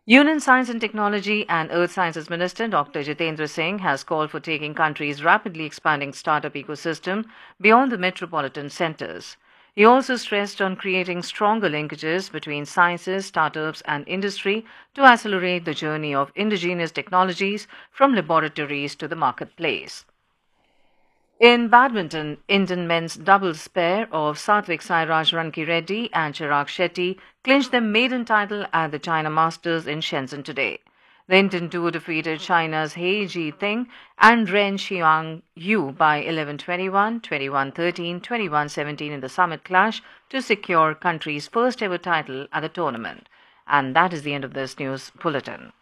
Union Science and Technology and Earth Sciences Minister Dr. Jitendra Singh has called for taking country's rapidly expanding startup ecosystem beyond the metropolitan centers. He also stressed on creating stronger linkages between sciences, startups, and industry to accelerate the journey of indigenous technologies from laboratories to the marketplace. In badminton, Indian men's doubles pair of Satvik Sairaj Rankireddy and Chirag Shetty clinched their maiden title at the China Masters in Shenzhen today. The Indian duo defeated China's He Ji-ting and Ren Xiang Yu by 11-21, 21-13, 21-17 in the summit clash to secure country's first ever title at the tournament. And that is the end of this news bulletin.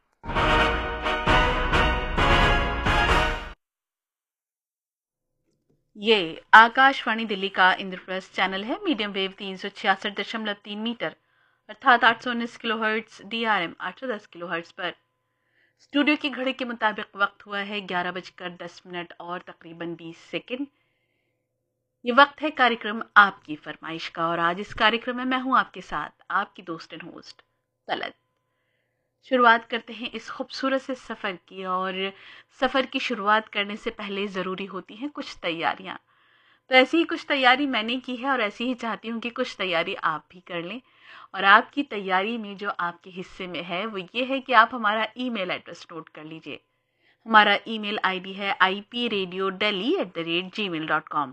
ये आकाशवाणी दिल्ली का Indraprastha channel है। Medium wave 366.3 metre अर्थात 819 kilohertz, DRM 810 kilohertz पर। Studio की घड़ी के मुताबिक वक्त हुआ है 11:10 और तकरीबन 20 सेकंड। ये वक्त है कार्यक्रम आपकी फरमाइश का और आज इस कार्यक्रम में मैं हूं आपके साथ, आपकी दोस्त एंड होस्ट तलत। शुरुआत करते हैं इस खूबसूरत से सफ़र की, और सफ़र की शुरुआत करने से पहले ज़रूरी होती हैं कुछ तैयारियां। तो ऐसी ही कुछ तैयारी मैंने की है और ऐसी ही चाहती हूँ कि कुछ तैयारी आप भी कर लें। और आपकी तैयारी में जो आपके हिस्से में है वो ये है कि आप हमारा ईमेल एड्रेस नोट कर लीजिए। हमारा ईमेल आईडी है ipradiodeli@gmail.com।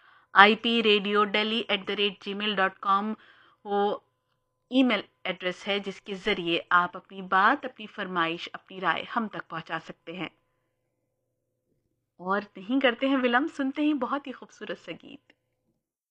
ipradiodeli@gmail.com वो ईमेल एड्रेस है जिसके ज़रिए आप अपनी बात, अपनी फरमाइश, अपनी राय हम तक पहुंचा सकते हैं। और नहीं करते हैं विलंब, सुनते ही बहुत ही खूबसूरत सा गीत।